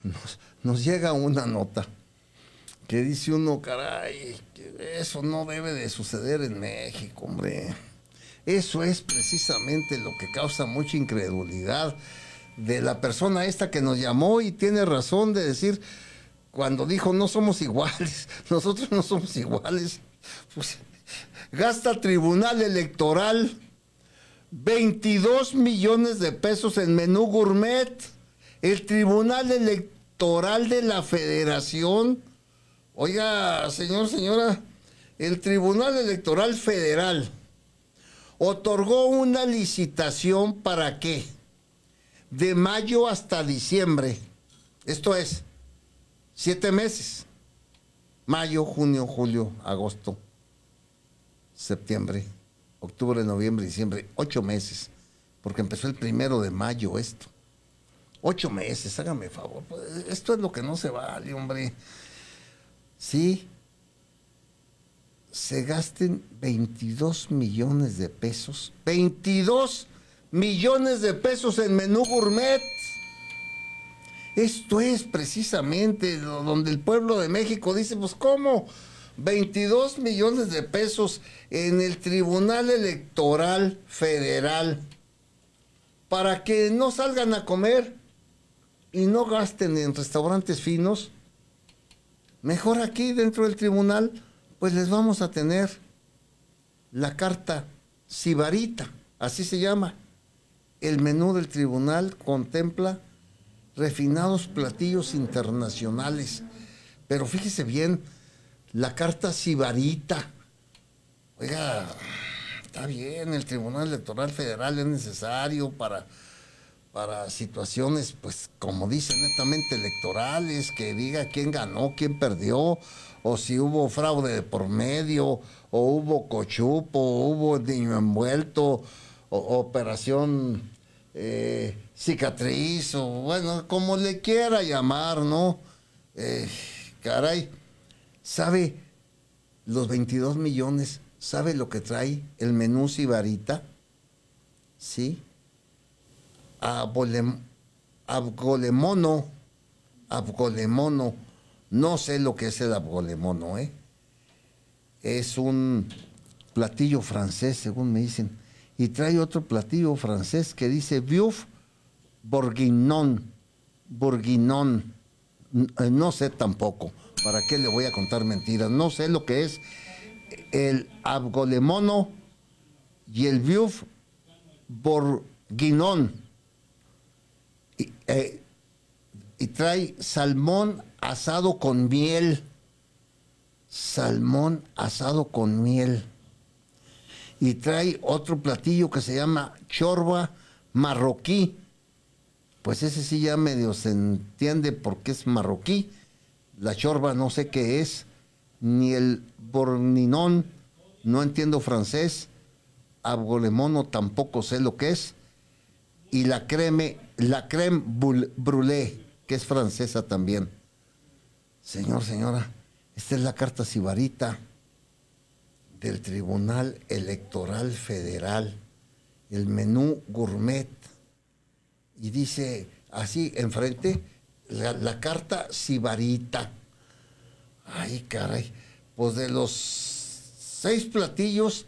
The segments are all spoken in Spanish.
nos llega una nota que dice uno, caray, que eso no debe de suceder en México, hombre. Eso es precisamente lo que causa mucha incredulidad de la persona esta que nos llamó y tiene razón de decir, cuando dijo no somos iguales, nosotros no somos iguales. Pues, gasta Tribunal Electoral 22 millones de pesos en menú gourmet. El Tribunal Electoral de la Federación. Oiga, señora, el Tribunal Electoral Federal otorgó una licitación ¿para qué? De mayo hasta diciembre. Esto es 7 meses. Mayo, junio, julio, agosto, septiembre, octubre, noviembre, diciembre. 8 meses. Porque empezó el 1 de mayo esto. 8 meses, hágame favor. Esto es lo que no se vale, hombre. Sí, se gasten 22 millones de pesos. 22 millones de pesos en menú gourmet. Esto es precisamente donde el pueblo de México dice, pues ¿cómo? 22 millones de pesos en el Tribunal Electoral Federal para que no salgan a comer y no gasten en restaurantes finos. Mejor aquí dentro del tribunal, pues les vamos a tener la carta sibarita, así se llama. El menú del tribunal contempla refinados platillos internacionales. Pero fíjese bien, la carta sibarita. Oiga, está bien, el Tribunal Electoral Federal es necesario para situaciones, pues, como dicen, netamente electorales, que diga quién ganó, quién perdió, o si hubo fraude de por medio, o hubo cochupo, o hubo niño envuelto, o operación cicatriz, o bueno, como le quiera llamar, ¿no? Caray, ¿sabe los 22 millones? ¿Sabe lo que trae el menú sibarita? ¿Sí? Abgolemono, no sé lo que es el abgolemono, es un platillo francés, según me dicen, y trae otro platillo francés que dice bœuf bourguignon, no sé tampoco, ¿para qué le voy a contar mentiras? No sé lo que es el abgolemono y el bœuf bourguignon. Y trae salmón asado con miel. Salmón asado con miel. Y trae otro platillo que se llama chorba marroquí. Pues ese sí ya medio se entiende por qué es marroquí. La chorba no sé qué es. Ni el bourguignon, no entiendo francés. Abgolemono tampoco sé lo que es. Y la creme brûlée, que es francesa también. Señora, esta es la carta sibarita del Tribunal Electoral Federal, el menú gourmet. Y dice así enfrente, la carta sibarita. Ay, caray. Pues de los 6 platillos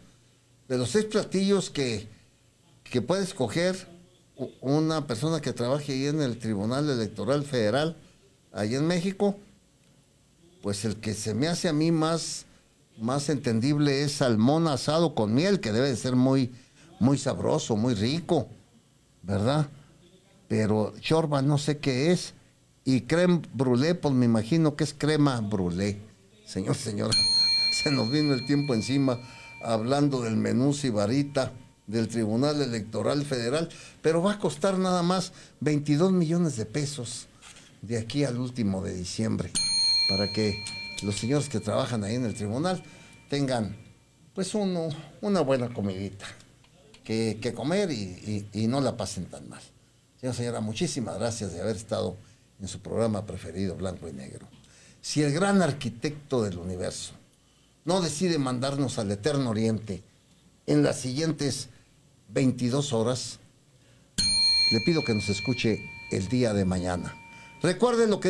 que puede escoger una persona que trabaje ahí en el Tribunal Electoral Federal, ahí en México, pues el que se me hace a mí más entendible es salmón asado con miel, que debe de ser muy, muy sabroso, muy rico, ¿verdad? Pero chorba no sé qué es, y creme brûlée, pues me imagino que es crema brûlée. Señora, se nos vino el tiempo encima hablando del menú sibarita del Tribunal Electoral Federal, pero va a costar nada más 22 millones de pesos de aquí al último de diciembre, para que los señores que trabajan ahí en el tribunal tengan pues una buena comidita que comer y no la pasen tan mal. Señora, muchísimas gracias de haber estado en su programa preferido, Blanco y Negro. Si el gran arquitecto del universo no decide mandarnos al Eterno Oriente en las siguientes 22 horas, le pido que nos escuche el día de mañana. Recuerde lo que